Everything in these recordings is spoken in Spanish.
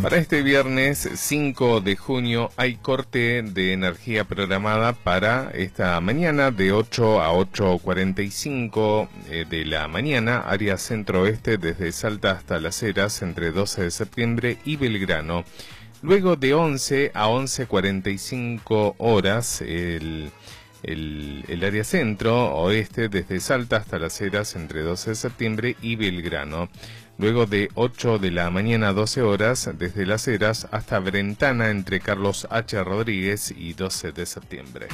Para este viernes 5 de junio hay corte de energía programada para esta mañana de 8 a 8:45 de la mañana, área centro-oeste desde Salta hasta Las Heras entre 12 de septiembre y Belgrano. Luego de 11 a 11:45 horas el área centro-oeste desde Salta hasta Las Heras entre 12 de septiembre y Belgrano. Luego de 8 de la mañana a 12 horas, desde Las Heras hasta Brentana entre Carlos H. Rodríguez y 12 de septiembre.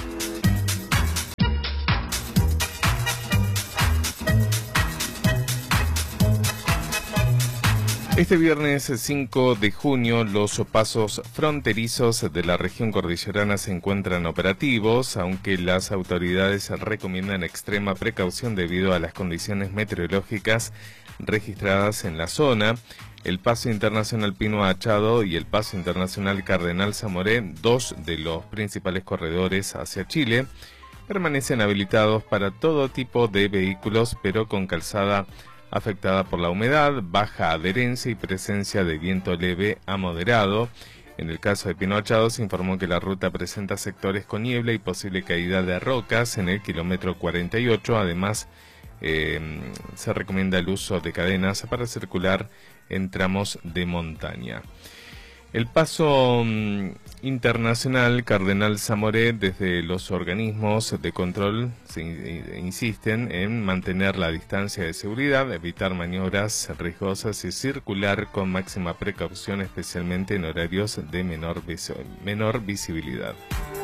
Este viernes 5 de junio los pasos fronterizos de la región cordillerana se encuentran operativos, aunque las autoridades recomiendan extrema precaución debido a las condiciones meteorológicas registradas en la zona. El paso internacional Pino Achado y el paso internacional Cardenal Zamoré, dos de los principales corredores hacia Chile, permanecen habilitados para todo tipo de vehículos, pero con calzada afectada por la humedad, baja adherencia y presencia de viento leve a moderado. En el caso de Pino Achado se informó que la ruta presenta sectores con niebla y posible caída de rocas en el kilómetro 48. Además, se recomienda el uso de cadenas para circular en tramos de montaña. El paso internacional Cardenal Zamoré, desde los organismos de control insisten en mantener la distancia de seguridad, evitar maniobras riesgosas y circular con máxima precaución, especialmente en horarios de menor visibilidad.